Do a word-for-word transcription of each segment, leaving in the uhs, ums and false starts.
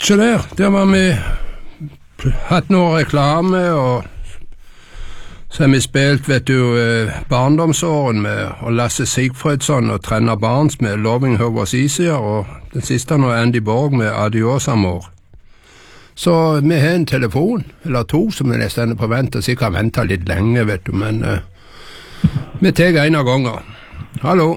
Så der, der var vi hatt noe reklame, og så har vi spilt, vet du, barndomsåren med Lasse Sigfridsson og Trenner Barnes med Loving Her Was Easier, og den siste nå Andy Borg med Adios Amor. Så vi har en telefon, eller to, som vi nesten er på vent, og sikkert venter litt lenge, vet du, men uh, vi tar en av ganger. Hallo.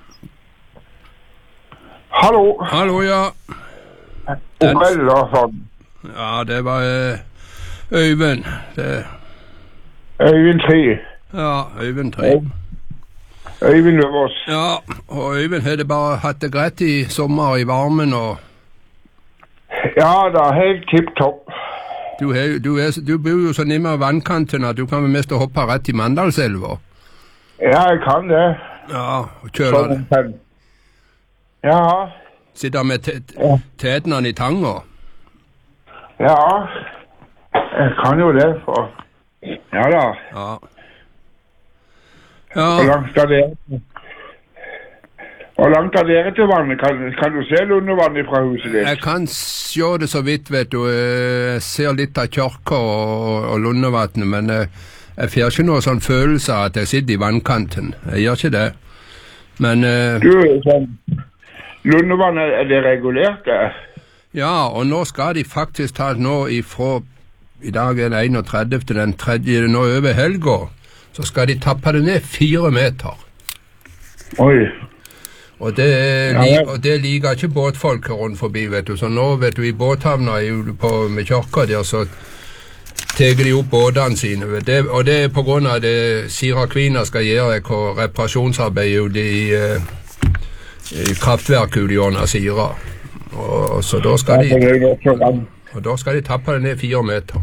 Hallo. Hallo, ja. Den... Ja, det var uh, Øyvind. Det... Øyvind tre. Ja, Øyvind tre. Øyvind Løvås. Ja, og Øyvind hadde bare hatt det greit i sommer i varmen og... Ja, det er helt tipp-topp. Du, du, du bor jo så nærmere vannkanten at du kan vel mest hoppe rett i Mandalselva. Ja, jeg kan det. Ja, og kjøle det. Ja. Sitter med tætene i tanga. Ja, jeg kan jo det, for... Ja da. Ja. Ja. Hvor langt er det? Hvor langt er det til vannet? Kan, kan du se lundevannet fra huset ditt? Jeg kan se det så vidt, vet du. Jeg ser litt av kjørka og, og lundevannet, men jeg, jeg får ikke noe sånn følelse av at jeg sitter i vannkanten. Jeg gjør ikke det. Men... Du, sånn, lundevannet, er det regulert det? Ja, og nå skal de faktisk ta nå ifra... I dag er det enogtredivte, den tredje, nå over helga, så skal de tappe det ned fire meter. Oi. Og det, ja, ja. Og det liker ikke båtfolk rundt forbi, vet du. Så nå, vet du, i båthavna på, med kjørka der, så teger de opp båtene sine. Det, og det er på grunn av det Sirakvina skal gjøre hva reparasjonsarbeid i, i kraftverket i Jonna Sira. Og så da skal de... Og da skal de tappe det ned fire meter.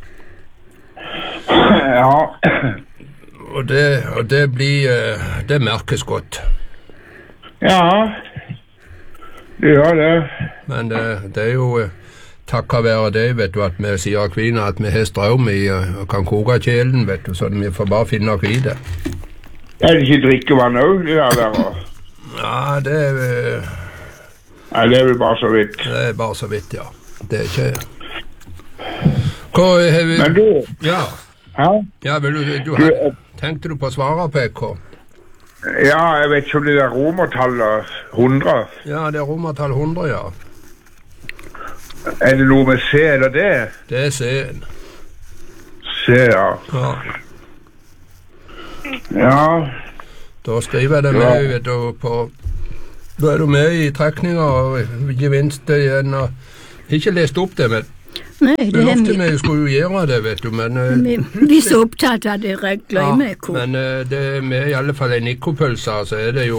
Ja. Og det, og det blir, det merkes godt. Ja, det gjør det. Men det, det er jo takket være det, vet du, at vi sier kvinner at vi har strøm i og kan koke kjelen, vet du, så vi får bare finne oss i det. Er det ikke drikkevann også, det er der? Ja, det er... Nei, det er vel bare så vidt. Det er bare så vidt, ja. Det er ikke... Hva har vi... Men du... Ja. Hæ? Ja, vil du... du har... Tenkte du på å svare på hva? Ja, jeg vet ikke om det er romertallet hundre. Ja, det er romertall hundre, ja. Er det noe med C eller D? Det er C-en. C, ja. Ja. Ja. Da skriver jeg det med, ja. Vet du, på... Da er du med i trekninger og gevinst igjen og... Ikke lest opp det, men Nei, det er vi... Vi skulle jo gjøre det, vet du, men... Vi, vi er så opptatt av det regler ja, i meg. Men det er med i alle fall en nikopølse, så er det jo...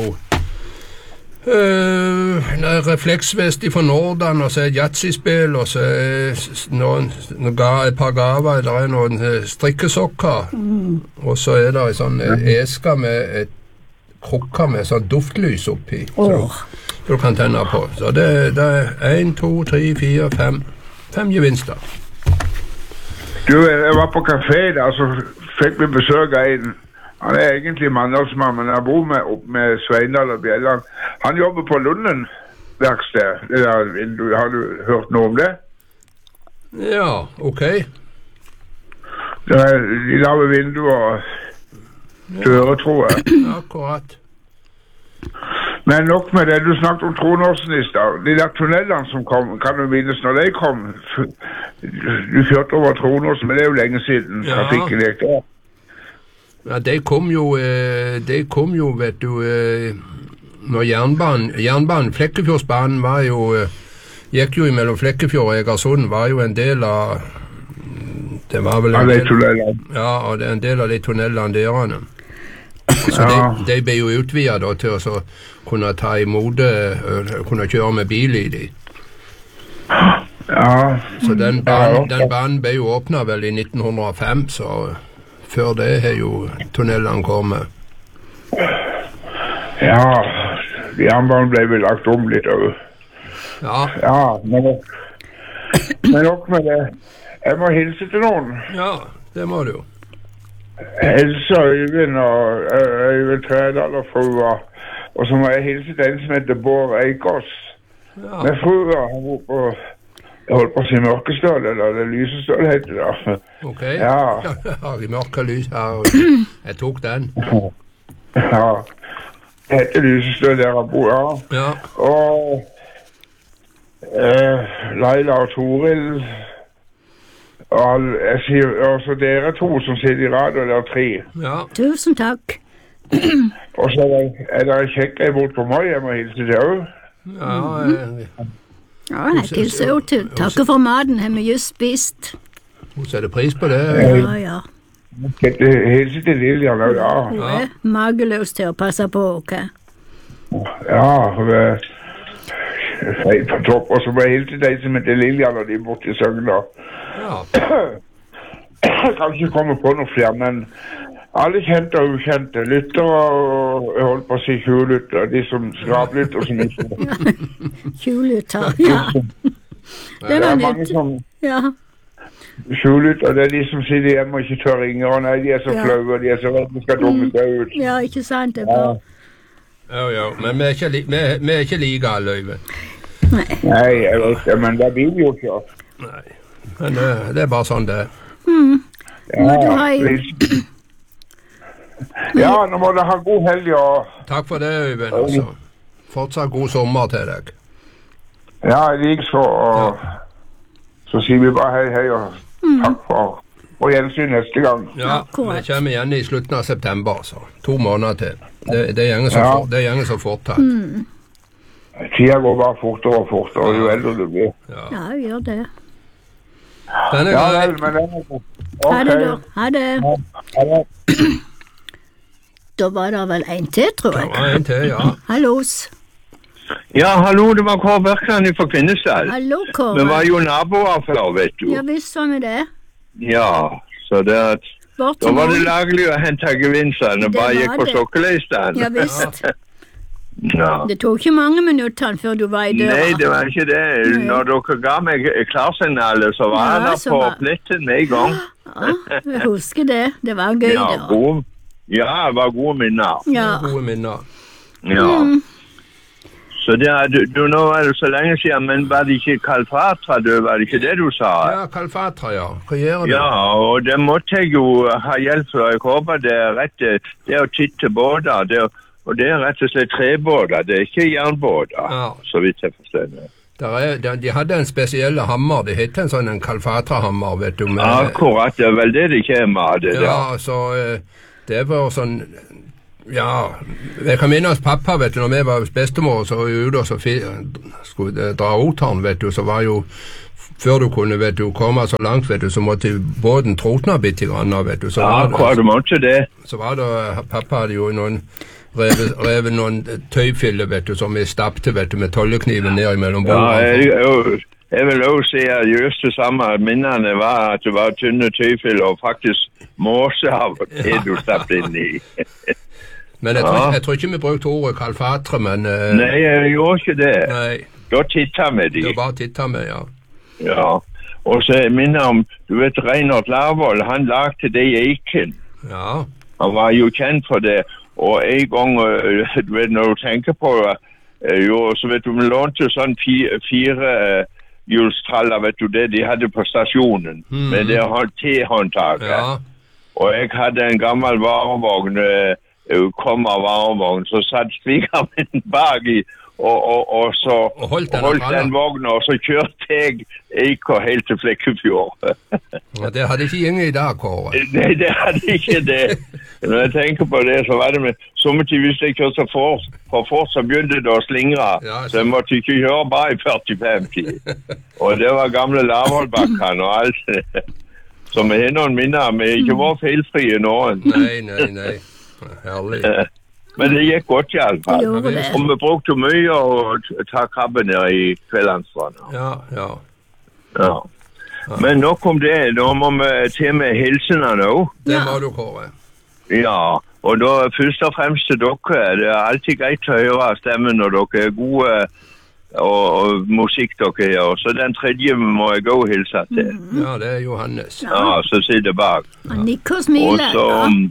Uh, refleksvest fra Nordan, og så er et jatsi-spill, og så er noen, noen, et par gaver, det er noen strikkesokker, mm. Og så er det en sånn eske med et krukker med sånn duftlys oppi. Oh. Så du kan tenne på. Så det, det er en, to, tre, fire, fem. Fem gevinster. Du, jeg var på kafé der, så fikk vi besøk av en. Han er egentlig mandalsmann, men jeg bor med, opp med Sveindal og Bjelland. Han jobber på Lunden verksted. Det der, har du hørt noe om det? Ja, ok. Det er, de laver vinduer og dører, tror jeg. Akkurat. Men nok med det, du snakket om Tronåsen i stad. De der tunnelene som kom, kan du minnes når de kom? Du kjørte over Tronåsen, men det er jo lenge siden ja. Trafikken gikk der. Ja, de kom jo, de kom jo, vet du, når jernbanen, jernbanen, Flekkefjordsbanen var jo, gikk jo mellom Flekkefjord og Egersund, var jo en del av, det var vel en del, ja, og det er en del av de tunnelene derene. Så ja. de, de ble jo utvidet da, til å kunne ta imot, kunne kjøre med bil i de. Ja. Så den banen, den banen ble jo åpnet vel i nitten hundre og fem, så før det har jo tunnelene kommet. Ja, jernbanen ble vel lagt om litt over. Ja. Ja, men, men nok med det. Jeg må hilse til noen. Ja, det må du jo. Else Øyvind og Øyvind Trædal og frua. Og så må jeg hilse til en som heter Bård Eikås. Ja. Med frua, han bor på Jeg holdt på å si mørkestøl, eller det lysestøl heter det da. Ok, Ja. jeg har i mørke lys her, og jeg tok den. Ja, det heter lysestøl der jeg bor, ja. Ja, Og eh, Laila og Toril, og all- jeg sier, altså dere to som sitter i radio, det er tre. ja. Tusen takk. Og så er det, er det en kjekk ei bort på meg, jeg må hilse til òg. Ja, eh, Ja, jeg hilser jo til. Takker for maten, har vi just spist. hun setter pris på det. Ja, ja. Hilse til Lilian òg, ja. Hun er mageløs til å passe på, ok? Ja, hun er helt på topp. Og så må jeg hilse til deg som heter Lilian, og de er borte i Søgner. Ja, Jeg kan ikke komme på noe flere, men alle kjente og ukjente lyttere, og jeg holdt på å si tjue-lyttere, de som skraplytter som ikke. Tjuvlytter, ja. Det Det var er mange nytt. som Ja, tjue-lytter, det er de som sitter hjemme og ikke tør ringe, og nei, de er så Ja. flaue, og de er så redde de skal dumme seg ut. ja, ikke sant, det er bra. jo, jo, men vi er ikke, li vi, vi er ikke like alle, Øyvind. Nei, jeg vet det, men det blir jo ikke. Nei, men det, det er bare sånn det er. Må du ha i- please. Ja, nå må dere ha god helg, og Takk for det, Øyvind, altså. Fortsatt god sommer til deg. ja, jeg liker så, og så sier vi bare hei, hei, og takk for, og gjensyn neste gang. Ja, Akkurat. vi kommer igjen i slutten av september, altså. To måneder til. Det, det er gjerne så, Ja. fort, det er gjerne så fortatt. Tida går bare fortere og fortere, jo eldre du blir. Ja, gjør det. Den er Ja grei. vel, men den er god. Ha det, da. Ok. Ha det. Ha det. Da var det vel en til, tror jeg. Ja, en til, ja. Hallos. Ja, hallo, det var Kåre Berkland fra Kvinesdal. Hallo, Vi Kåre. var jo naboer før, vet du. Ja visst var vi det. Ja, så det at Bort da til var det morgen. laglig å hente gevinstene og Det bare var gikk på det. sokkeløystein. Ja visst. Ja. Det tok ikke mange minuttene før du var i døra. Nei, det var ikke det. Nei. Når dere ga meg klarsignalet, så var Ja, jeg der så på var- pletten med en gang. Ja, jeg husker det. Det var gøy, Ja, det. gode, ja, det var gode minner. Ja. Gode minner. Ja. Mm. Så det er, du, du, nå er det så lenge siden, men var det ikke Kalfatra, du? Var det ikke det du sa? Ja, Kalfatra, ja. Hva gjør du? Ja, og det måtte jeg jo ha hjelp for. Jeg håper det er rett, det er å titte båter, det er, og det er rett og slett trebåter, det er ikke jernbåter, Ja. så vidt jeg forstår det. Der er, der, de hadde en spesiell hammer, det heter en sånn en Kalfatra-hammer, vet du. Med, Akkurat, det er vel det det kommer av det der. ja, så eh, det var sånn, ja, jeg kan minnes pappa, vet du, når vi var hos bestemor, så var vi ute og så fi, skulle dra oteren, vet du, så var jo, før du kunne, vet du, komme så langt, vet du, så måtte båten trotne bitte grann, vet du. Så Ja, var akkurat, det, det måtte det. så var det, pappa hadde jo noen, revet, revet noen tøyfiller, vet du, som vi stappte, vet du, med tollekniven ned imellom Ja, bordene. jeg, jeg, jeg vil også si at just det samme, at minnene var at det var tynne tøyfiller og faktisk måse av det du stappte inn i. Men jeg tror, Ja. jeg tror ikke vi brukte ordet kalfatre, men eh, Nei, jeg gjorde ikke det. nei, Da tittet vi de. det var bare å titte med, ja. Ja, og så jeg minner om, du vet, Reinhard Larvold, han lagde det i Eiken. Ja, Han var jo kjent for det, og en gang, øh, du vet, når du tenker på øh, jo, så vet du, vi lånte sånn fire, fire øh, hjulstraller, vet du det, de hadde på stasjonen, Mhm. med det hånd- T-håndtaket. ja, Og jeg hadde en gammel varevogn, øh, øh, kom av varevogn, så satt svigermannen bak i, og, og, og så Og holdt den holdt opp den vognen, og så kjørte jeg Eiker helt til Flekkefjord. ja, det hadde ikke gjengen i dag, Kåre. Nei, det hadde ikke det. Når jeg tenker på det, så var det med sommertid hvis jeg kjørte så fort, for fort så begynte det å slingre. Ja, så jeg måtte ikke kjøre bare i førtifem ti. Og det var gamle Lavholdbakkene og alt det. Så vi har noen minner, vi har ikke vært feilfrie noen. Nei, nei, nei. Herlig. Men det gikk godt i alle Det fall. gjorde det. Og vi brukte mye å ta krabbe ned i Kvellandstranda. Ja, ja. Ja. Men nok om det, nå må vi til med hilsene nå. Det Ja. må du, Kåre. Ja, og da først og fremst til dere. Det er alltid greit å høre stemmen når dere er gode og, og musikk dere gjør. Så den tredje må jeg også hilse til. Ja, det er Johannes. Ja, så sitter bak. Han nikker og Og smiler. så, Ja.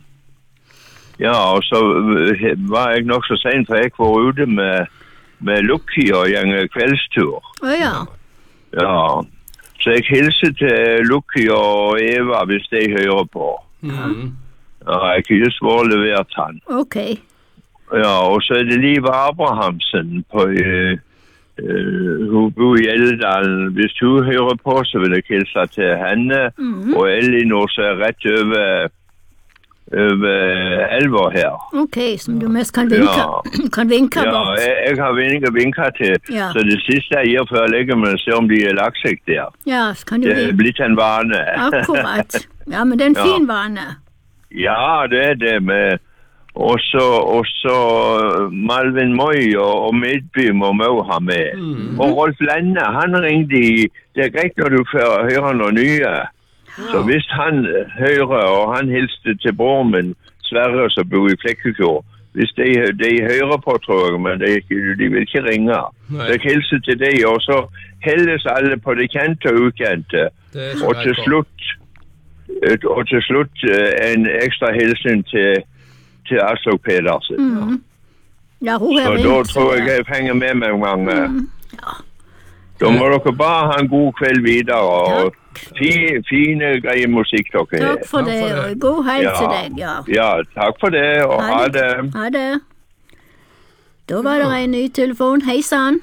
ja, og så var jeg nok så sent, for jeg var ute med, med Lucky og gjenge kveldstur. Å ja. Ja, Så jeg hilser til Lucky og Eva hvis de hører på. Mm. Ja, jeg kunne just vært levert han. Ok. Ja, og så er det Liv Abrahamsen på... Uh, Uh, hun bor i Eldalen. Hvis hun hører på, så vil jeg hilse til henne. Mm-hmm. Og Elinor så er rett over, over elva her. Ok, som du mest kan vinke, ja. kan vinke ja, bort. Jeg, jeg har vinket vinket til. Ja. Så det siste jeg gjør før jeg legger meg, se om de er lagt seg der. Ja, så kan du... Det er blitt en vane. Akkurat. Ja, men det er en ja. fin vane. Ja, det er det med... Og så, og så Malvin Moy og, og Midby må vi også ha med. Mm. Og Rolf Lenne, han ringte i... Det er greit når du får høre noe nye. Ja. Så hvis han hører, og han hilste til broren min, Sverre, som bor i Flekkefjord, hvis de, de hører på, tror jeg, men de, de vil ikke ringe. Nei. Så jeg hilser til de, og så helles alle på det kjente og ukjente. Og til slutt, og til slutt en ekstra hilsen til... til Aslak Pedersen. Mm. Ja, hun er så da tror jeg jeg henger med meg mange. Mm. Ja. Da må dere bare ha en god kveld videre, og fi, fine, greie musikk dere. Takk for det, og god hei ja. til deg, ja. Ja, takk for det, og ha det. Ha det. Ha det. Da var det en ny telefon. Hei sann.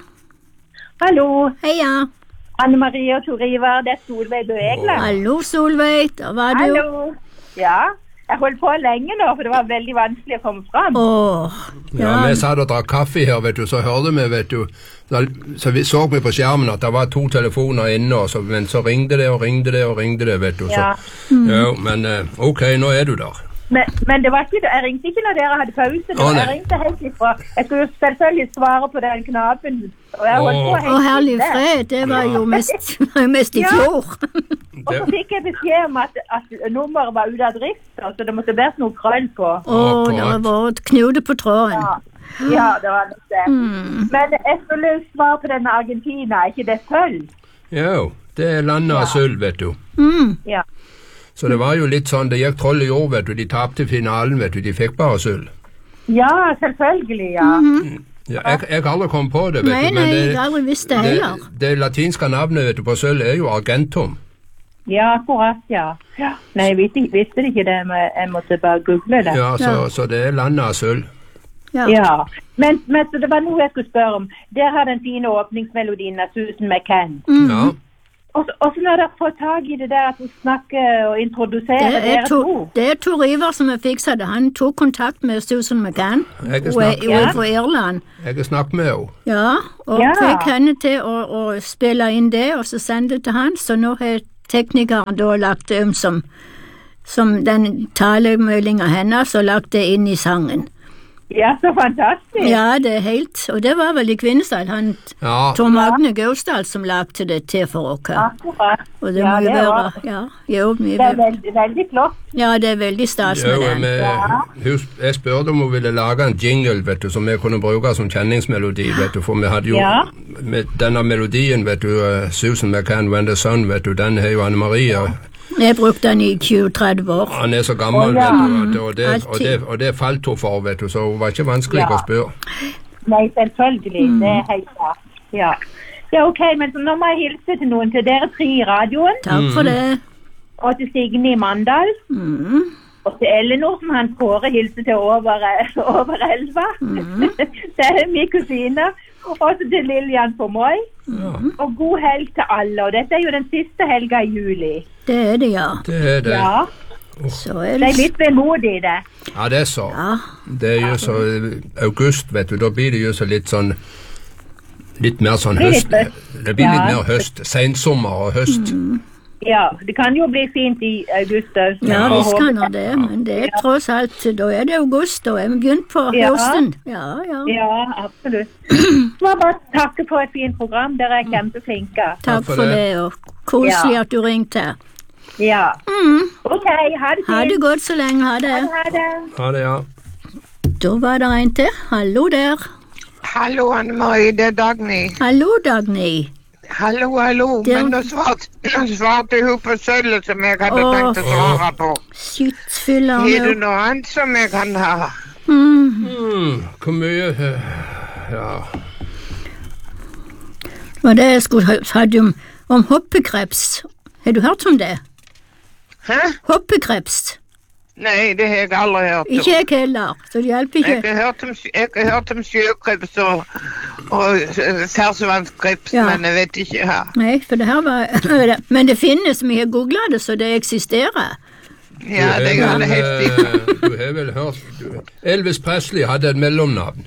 Hallo. Heia. Anne-Marie og Tor Ivar, det er Solveig Bøegle. Hallo Solveig, da var du. Hallo. Ja. Jeg holdt på lenge nå, for det var veldig vanskelig å komme frem. Åh, ja. ja, vi satt og drakk kaffe her, vet du, så hørte vi, vet du, da, så vi så vi på skjermen at det var to telefoner inne, og så, men så ringte det og ringte det og ringte det, vet du. Så, ja. Mm. ja, men ok, nå er du der. Men, men det var ikke, jeg ringte ikke når dere hadde pause, oh, jeg ringte helt ifra. Jeg skulle selvfølgelig svare på den knappen. Og jeg holdt på helt Å, herlig fred, det var jo mest, mest i fjor. Og så fikk jeg beskjed om at, at nummeret var ute av drift, så det måtte være noe krøll på. Å, det var et knude på tråden. Ja, ja det var det. Mm. Men jeg skulle svare på denne Argentina, ikke det sølv? Jo, det er landet av sølv, vet du. Mm. Ja. Så det var jo litt sånn, det gikk troll i år, vet du, de tapte finalen, vet du, de fikk bare sølv. Ja, selvfølgelig, ja. Mm-hmm. Ja, jeg, jeg har aldri kommet på det, vet nei, du, men det, jeg har aldri visst det heller. Det, det latinske navnet, vet du, på sølv er jo Argentum. Ja, akkurat, ja. ja. Nei, jeg visste, visste ikke det, men jeg måtte bare google det. Ja, så, ja. så det er landet av sølv. Ja, ja. Men, men så det var noe jeg skulle spørre om. Der har den fine åpningsmelodien av Susan McCann. Mm. Ja. Og så når dere får tag i det der at hun snakker og introduserer dere to. Det er Tor Ivar som har fikset det. Han tok kontakt med Susan McCann. Jeg hun er, er fra Irland. Jeg har snakket med henne. Ja, og ja. fikk henne til å, å spille inn det, og så sende det til han. Så nå har teknikeren da lagt det om som, som den talemeldingen hennes, og lagt det inn i sangen. Ja, så fantastisk. Ja, det er helt, og det var vel i Kvinesdal, han ja. Tom Magne Gausdal som lagte det til for oss. Akkurat. Og det ja, må jo det være, var, ja, jo, det er veldig, veldig flott. Ja, det er veldig stas med jo, den. Med, ja. hun, jeg spurte om hun ville lage en jingle, vet du, som vi kunne bruke som kjenningsmelodi, vet du, for vi hadde jo, ja. med denne melodien, vet du, uh, Susan McCann, When the Sun, vet du, den er jo Anne-Marie. Jeg brukte den i tjue tretti år. Han er så gammel, oh, ja. vet du, og det, og, det, og det falt hun for, vet du, så hun var ikke vanskelig ja. å spørre. Nei, selvfølgelig, mm. det er helt klart. Ja. ja, ok, men så nå må jeg hilse til noen, til dere tre i radioen. Takk for det. Og til Signe i Mandal. Mm. Og til Elinor, som han Kåre hilser til over, over elva. Mm. Det er min kusine. Og til Lilian på Moi. Ja. Og god helg til alle. Og dette er jo den siste helga i juli. Det er det, ja. Det er det. Ja. Oh. Så er det. Det er litt vemodig, det. Ja, det er så. Ja. Det er jo så august, vet du, da blir det jo så litt sånn, litt mer sånn høst. Det blir litt mer høst, sensommer og høst. Mm. Ja, det kan jo bli fint i august. Ja, vi skal nå det, men det er tross alt, da er det august, da er vi begynt på ja. høsten. Ja, ja. Ja, absolutt. Så må jeg bare takke på et fint program, dere er kjempeflinke. Takk for det, og koselig ja. at du ringte. Ja. Mm. Ok, ha det fint. Ha det godt så lenge, ha det. Ha det. Ha det, ja. Da var det en til. Hallo der. Hallo, Anne-Marie, det er Dagny. Hallo, Dagny. Hallo, hallo, det... men nå svarte, svarte hun på sølvet som jeg hadde Åh, tenkt å svare på. Sittfyller. Er det noe annet som jeg kan ha? Mm. Mm, hvor mye, ja. var det jeg skulle ha om, om hoppekreps. Har du hørt om det? Hæ? Hoppekreps. Nei, det har jeg aldri hørt om. Ikke jeg heller, så det hjelper ikke. Jeg har hørt om, jeg har hørt om sjøkreps og, og ferskvannskreps, Ja. men jeg vet ikke her. Nei, for det her var Men det finnes, vi har googlet det, så det eksisterer. Ja, det gjør det helt sikkert. Du har vel hørt du, Elvis Presley hadde et mellomnavn.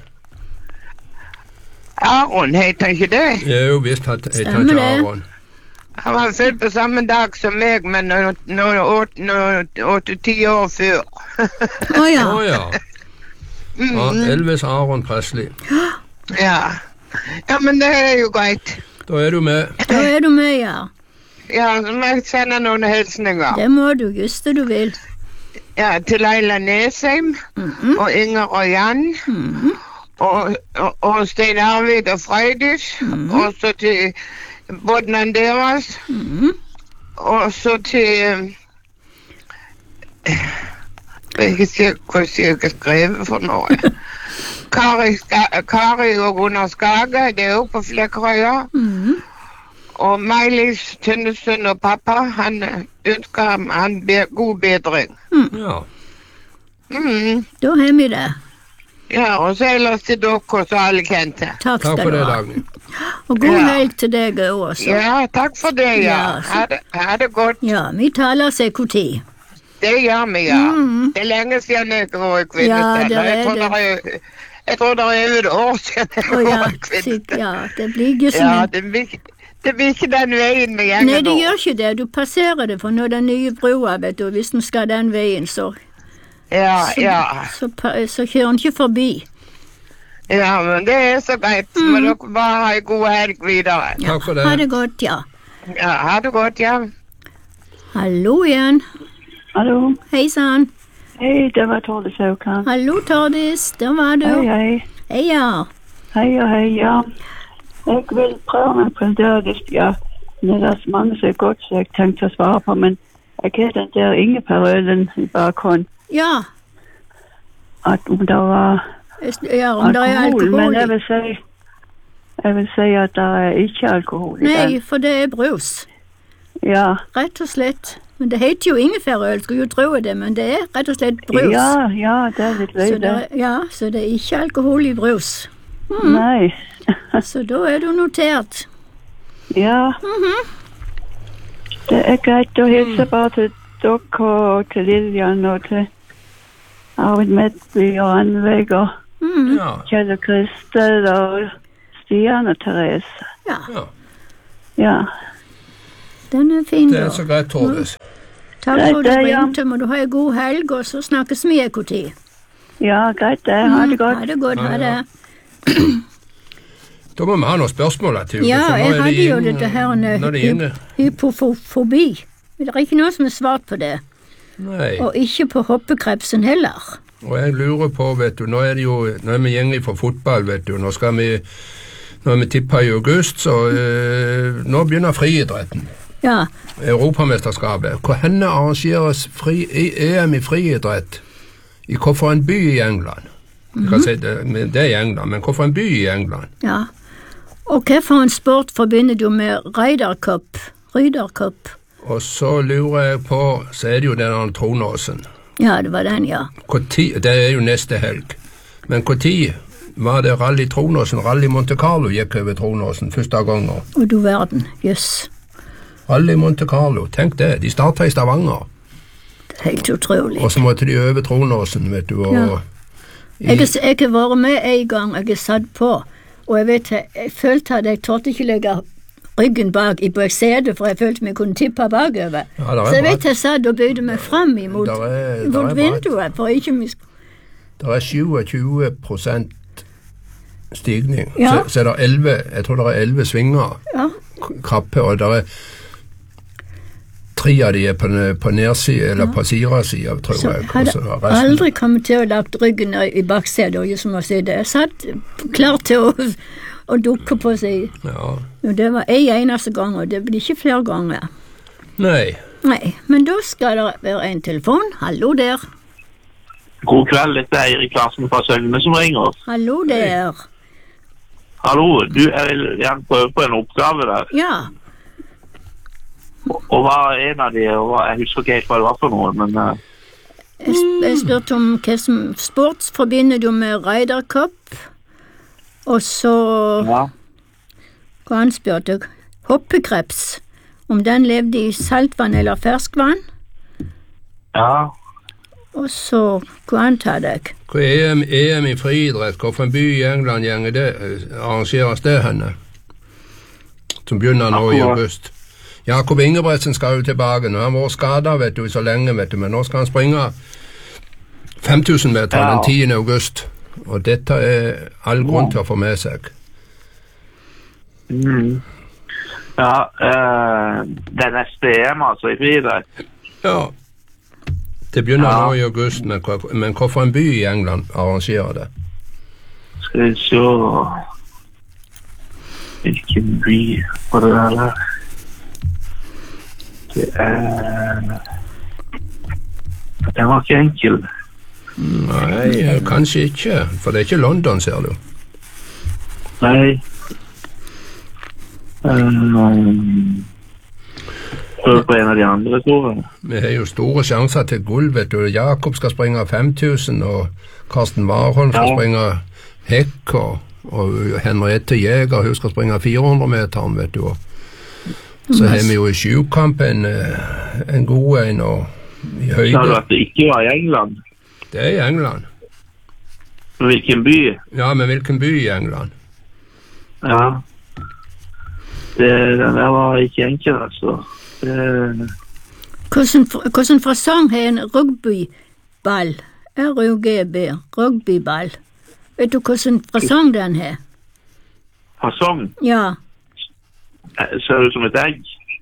Aron heter ikke det? Jo, visst het het han Stemmer ikke det. Aron. Han var født på samme dag som meg, men åtte-ti år før. Å ja. Å ja. ja. Elvis Aron Presley. Ja. Ja, men det er jo greit. Da er du med. Da er du med, ja. Ja, så må jeg sende noen hilsninger. Det må du, just det du vil. Ja, til Leila Nesheim, Mhm. og Inger og Jan, Mhm. og, og, og Stein Arvid og Freydis, og så til Bodnan deres, Mhm. og så til Jeg vet ikke hva jeg har skrevet for noe. Kari, Ska- Kari og Gunnar Skage, det er jo på Flekkerøya. Mhm. Og Meilis Tønnesen og pappa, han ønsker ham han be, god bedring. Ja. Mm. Da har vi det. Ja, og så ellers til dere så alle kjente. Takk Takk skal for du det, ha. Dagny. Og god Ja. helg til deg også. Ja, takk for det, ja. Ja, så- Ha det, ha det godt. Ja, vi taler seg hvor tid. Det gjør vi, ja. Mm. Det er lenge siden jeg var i Ja, kvinnestell. det er jeg, tror det. det er, jeg tror det er over et år siden jeg Å ja, var i sitt, kvinnestell. ja, det blir ikke som Ja, en det blir, ikke- det blir ikke den veien vi gjenger Nei, det nå. gjør ikke det. Du passerer det, for når den nye brua, vet du, hvis den skal den veien, så, Ja, så, ja. så, pa- så kjører den ikke forbi. Ja, men det er så greit. Må dere bare ha en god helg videre. Takk for det. Ha det godt, ja. Ja, ha det godt, ja. Hallo igjen. Hallo. Hei sann. Hei, det var Tordis Haukland. Hallo, Tordis. Der var du. Hei, hei. Hei, ja. Hei og hei, ja. Jeg vil prøve meg på en der liste, ja. Det er så mange som er godt, så jeg tenkte å svare på, men jeg har den der Ingeperølen i bakhånd, Ja, at om det var ja om det er alkohol, alkohol men jeg i. vil si, jeg vil si at det er ikke alkohol i Nei, den. for det er brus. Ja, Rett og slett. Men det heter jo ingefærøl, skulle jo tro det, men det er rett og slett brus. ja, ja, det er litt Så løy det, det. er- ja, så det er ikke alkohol i brus. Nei. Så da er du notert. Ja. Det er greit å hilse bare til dere og til Lillian og til Arvid Medby og Anveig og Ja. Kjell og Kristel og Stian og Therese. Ja, ja. Ja. den er fin, Det da. er så greit, Tordis. Takk Greit, for at du det, ja. ringte. Må du ha en god helg, og så snakkes vi en god tid. Ja, greit det. Ha det godt. Ha det godt, ha Ja, ja. det. Da må vi ha noen spørsmål til Ja, for nå jeg er hadde det jo ingen- dette her Nå er det ingen hy hypofobi. Men det er ikke noen som har svart på det. Nei. Og ikke på hoppekrepsen heller. Og jeg lurer på, vet du, nå er det jo Nå er vi gjenger for fotball, vet du. Nå skal vi Når vi tipper i august, så eh, nå begynner friidretten. Ja, Europamesterskapet. Hvor henne arrangeres fri, E M i friidrett? I hvilken by i England? Jeg kan si det, men det er i England, men hvilken by i England? ja. Og hva for en sport forbinder du med Ryder Cup? Ryder Cup. Og så lurer jeg på, så er det jo den Tronåsen. Ja, det var den, ja. Hvor tid, det er jo neste helg. Men når var det Rally Tronåsen? Rally Monte Carlo gikk over Tronåsen første gangen. Og du verden, jøss. Rally Monte Carlo, tenk det. De starta i Stavanger, Det er helt utrolig. og så måtte de over Tronåsen, vet du. Og Ja. i, Jeg, har- jeg har vært med en gang, jeg har satt på, og jeg vet, jeg, jeg følte at jeg torde ikke legge ryggen bak i setet, for jeg følte meg kunne tippe bakover. Ja, det er Så jeg bra. vet jeg satt og bøyde meg frem imot, Der er- der er imot bra. vinduet, for ikke vi sk- Det er tjue prosent stigning. Ja. Så, så er det elleve, jeg tror det er elleve svinger, Ja, k- krappe, og det er tre av de er på, ne- på nedsida, eller på sidesida, tror så jeg. jeg og hadde så resten- aldri kommet til å lagt ryggen i i baksetet, og som å si det. Jeg satt klar til å, å dukke på seg. Ja. Og det var en eneste gang, og det blir ikke flere ganger. Nei. Nei, men da skal det være en telefon. Hallo der. God kveld, dette er Eirik Larsen fra Søgne som ringer. Hallo der. Hallo, du, jeg vil gjerne prøve på en oppgave der. Ja. Og, og hva er en av de, og hva, jeg husker ikke helt hva det var for noe, men... Uh, Jeg, jeg spurte om hva som sports forbinder du med Ryder Cup, og så ja. hva han spurte, hoppekreps, om den levde i saltvann eller ferskvann, Ja. og så hva han tar deg. Hva er E M, E M i friidrett? Hvorfor en by i England gjenger det, arrangeres det henne? Som begynner nå i august. Jakob Ingebretsen skal jo tilbake, nå har han vært skadet, vet du, så lenge, vet du, men nå skal han springe fem tusen meter Ja. den tiende august, og dette er all grunn til å få med seg. Mm. Ja, uh, det neste E M, altså, i friidrett. Ja. Det begynner Ja. nå i august, men, hva- men hvorfor en by i England arrangerer det? Skal vi se... Hvilken by var det der? Det er... Den var ikke enkel. Nei, kanskje ikke, for det er ikke London, ser du. Nei. Um, Prøv på en av de andre, tror jeg. Vi har jo store sjanser til gull, vet du. Jakob skal springe fem tusen, og Karsten Warholm skal Ja. springe hekk, og, og Henriette Jæger, hun skal springe fire hundre meteren, vet du. Og så har vi jo i sjukamp en, eh, en god en, og i Sa du høyde. at det ikke var i England? Det er i England. Hvilken by? Ja, men hvilken by i England? Ja. Det, den der var ikke enkel, altså. Det, Hvordan, hvordan fasong har en rugbyball? R U G B, rugbyball. Vet du hvordan fasong den har? fasong. Ja. Ser ut som et egg.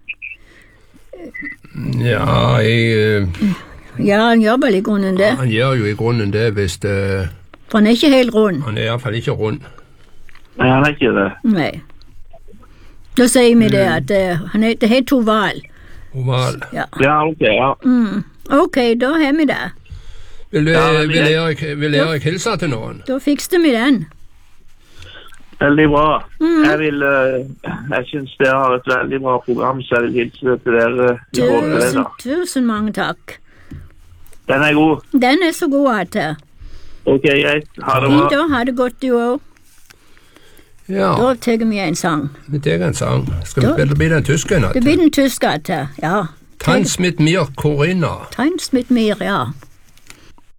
Ja, jeg, eh, Ja, han gjør vel i grunnen det. han gjør jo i grunnen det hvis det, For han er ikke helt rund. han er i hvert fall ikke rund. Nei, han er ikke det. Nei. Da sier vi det at eh, han er, det heter oval. Oval. Ja. Ja, ok, ja. Mm. Ok, da har vi det. Vil, du, Ja, men vil, jeg- Erik, vil Erik hilse til noen? Da fikste vi den. Veldig bra. Mm. Jeg vil, eh, jeg synes dere har et veldig bra program, så jeg vil hilse til dere i forhold til det Tusen, da. tusen mange takk. Den er god. Den er så god at det. Ok, greit. Ha det bra. Da har det godt du òg. Ja, Da tar vi en sang. mitt egen sang. Skal vi Da- spille bli den tyske Det natt? blir den tyske til. Ja. Tanz mit mir, Corinna. Tanz mit mir, ja.